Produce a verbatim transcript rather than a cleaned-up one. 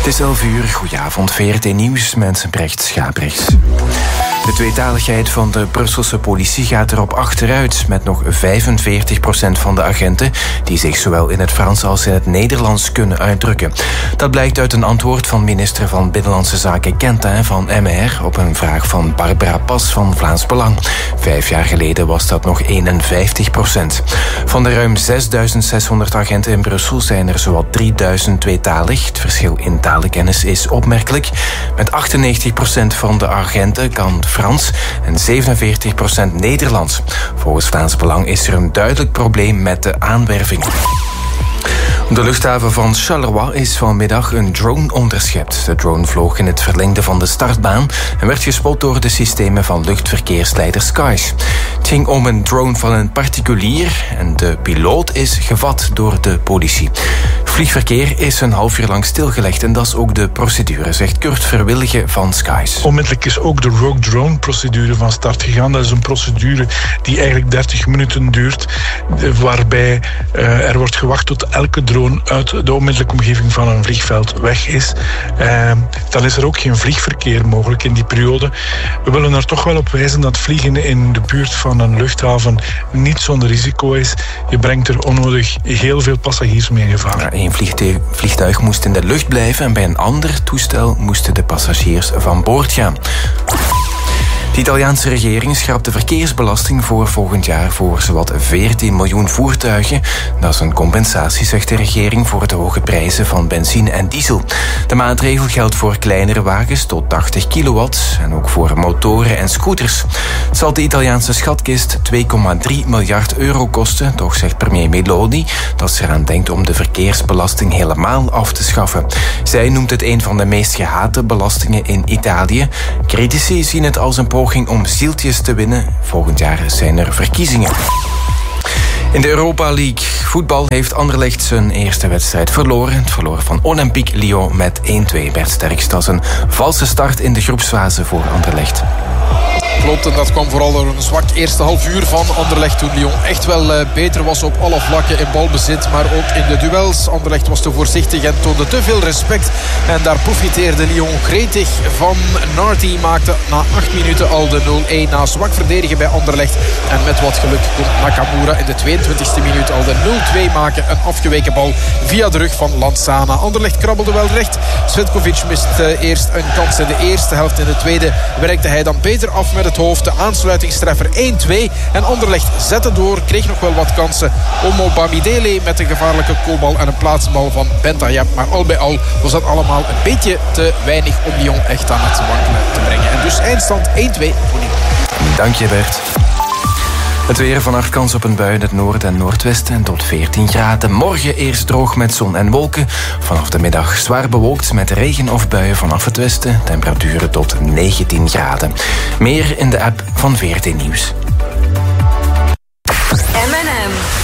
Het is elf uur, goedenavond, V R T Nieuws met Brecht Schaprechts. De tweetaligheid van de Brusselse politie gaat erop achteruit, met nog vijfenveertig procent van de agenten die zich zowel in het Frans als in het Nederlands kunnen uitdrukken. Dat blijkt uit een antwoord van minister van Binnenlandse Zaken Quentin van M R op een vraag van Barbara Pas van Vlaams Belang. Vijf jaar geleden was dat nog eenenvijftig procent. Van de ruim zesduizend zeshonderd agenten in Brussel zijn er zowat drieduizend tweetalig. Het verschil in talenkennis is opmerkelijk. Met achtennegentig procent van de agenten kan Frans en zevenenveertig procent Nederlands. Volgens Vlaams Belang is er een duidelijk probleem met de aanwerving. Op de luchthaven van Charleroi is vanmiddag een drone onderschept. De drone vloog in het verlengde van de startbaan en werd gespot door de systemen van luchtverkeersleider Skies. Het ging om een drone van een particulier en de piloot is gevat door de politie. Vliegverkeer is een half uur lang stilgelegd en dat is ook de procedure, zegt Kurt Verwillige van Skies. Onmiddellijk is ook de Rogue Drone procedure van start gegaan. Dat is een procedure die eigenlijk dertig minuten duurt, waarbij uh, er wordt gewacht tot elke drone uit de onmiddellijke omgeving van een vliegveld weg is. Uh, dan is er ook geen vliegverkeer mogelijk in die periode. We willen er toch wel op wijzen dat vliegen in de buurt van een luchthaven niet zonder risico is. Je brengt er onnodig heel veel passagiers mee in gevaar. Ja, Eén vliegtuig, vliegtuig moest in de lucht blijven en bij een ander toestel moesten de passagiers van boord gaan. De Italiaanse regering schrapt de verkeersbelasting voor volgend jaar voor zowat veertien miljoen voertuigen. Dat is een compensatie, zegt de regering, voor de hoge prijzen van benzine en diesel. De maatregel geldt voor kleinere wagens tot tachtig kilowatt en ook voor motoren en scooters. Het zal de Italiaanse schatkist twee komma drie miljard euro kosten, toch zegt premier Meloni dat ze eraan denkt om de verkeersbelasting helemaal af te schaffen. Zij noemt het een van de meest gehate belastingen in Italië. Critici zien het als een poging om zieltjes te winnen. Volgend jaar zijn er verkiezingen. In de Europa League voetbal heeft Anderlecht zijn eerste wedstrijd verloren. Het verloren van Olympique Lyon met één-twee. Bert Sterks, dat is een valse start in de groepsfase voor Anderlecht. Klopt, en dat kwam vooral door een zwak eerste half uur van Anderlecht, toen Lyon echt wel uh, beter was op alle vlakken in balbezit, maar ook in de duels. Anderlecht was te voorzichtig en toonde te veel respect. En daar profiteerde Lyon gretig van. Narty maakte na acht minuten al de nul-één na zwak verdedigen bij Anderlecht. En met wat geluk kon Nakamura in de tweeëntwintigste minuut al de nul-twee maken. Een afgeweken bal via de rug van Lanzana. Anderlecht krabbelde wel recht. Svetkovic mist uh, eerst een kans in de eerste helft. In de tweede werkte hij dan beter af met het hoofd. De aansluitingstreffer één-twee. En Anderlecht zette door, kreeg nog wel wat kansen. Omo Bamidele met een gevaarlijke kopbal en een plaatsbal van Bentayeb. Maar al bij al was dat allemaal een beetje te weinig om Lyon echt aan het wankelen te brengen. En dus eindstand één-twee voor Lyon. Dank je, Bert. Het weer, vannacht kans op een bui in het noorden en noordwesten en tot veertien graden. Morgen eerst droog met zon en wolken. Vanaf de middag zwaar bewolkt met regen of buien vanaf het westen. Temperaturen tot negentien graden. Meer in de app van V R T Nieuws. M en M.